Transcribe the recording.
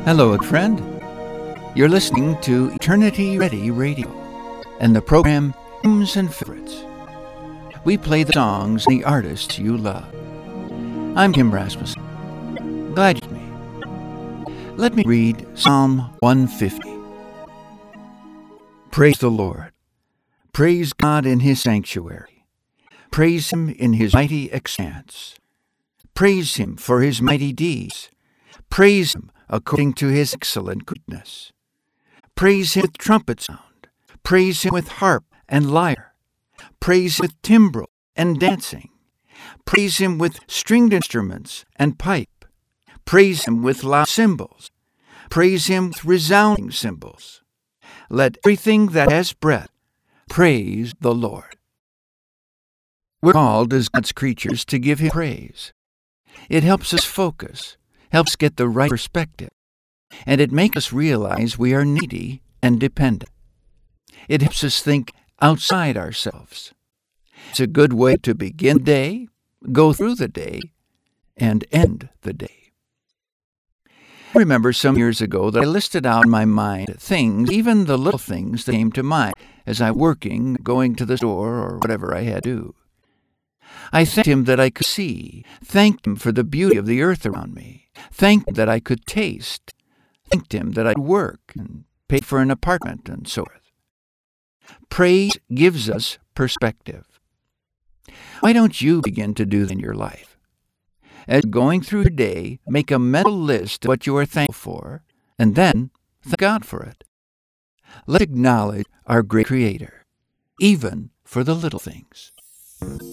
Hello, friend. You're listening to Eternity Ready Radio and the program Hymns and Favorites. We play the songs and the artists you love. I'm Tim Rasmussen. Glad you're with me. Let me read Psalm 150. Praise the Lord. Praise God in His sanctuary. Praise Him in His mighty expanse. Praise Him for His mighty deeds. Praise Him according to His excellent goodness. Praise Him with trumpet sound. Praise Him with harp and lyre. Praise Him with timbrel and dancing. Praise Him with stringed instruments and pipe. Praise Him with loud cymbals. Praise Him with resounding cymbals. Let everything that has breath praise the Lord. We're called as God's creatures to give Him praise. It helps us focus, helps get the right perspective, and it makes us realize we are needy and dependent. It helps us think outside ourselves. It's a good way to begin the day, go through the day, and end the day. I remember some years ago that I listed out in my mind things, even the little things that came to mind as I'm working, going to the store, or whatever I had to do. I thanked Him that I could see, thanked Him for the beauty of the earth around me, thanked Him that I could taste, thanked Him that I could work and pay for an apartment and so forth. Praise gives us perspective. Why don't you begin to do that in your life? As going through your day, make a mental list of what you are thankful for, and then thank God for it. Let's acknowledge our great Creator, even for the little things.